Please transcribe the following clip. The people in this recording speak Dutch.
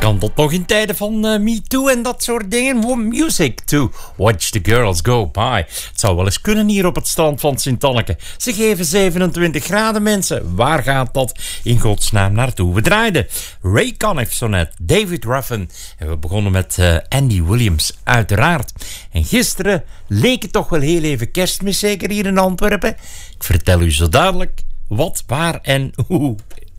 Kan dat nog in tijden van Me Too en dat soort dingen? Music to watch the girls go by. Het zou wel eens kunnen hier op het strand van Sint-Anneke. Ze geven 27 graden, mensen. Waar gaat dat in godsnaam naartoe? We draaiden Ray Conniff zo net, David Ruffin. En we begonnen met Andy Williams, uiteraard. En gisteren leek het toch wel heel even Kerstmis, zeker hier in Antwerpen. Ik vertel u zo dadelijk wat, waar en hoe.